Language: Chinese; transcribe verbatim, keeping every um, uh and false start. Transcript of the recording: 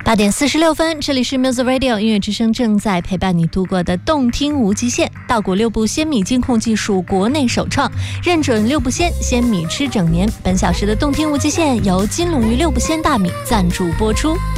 八点四十六分，这里是 Music Radio 音乐之声，正在陪伴你度过的动听无极限。稻谷六步鲜米金控技术国内首创，认准六步鲜，鲜米吃整年。本小时的动听无极限由金龙鱼六步鲜大米赞助播出。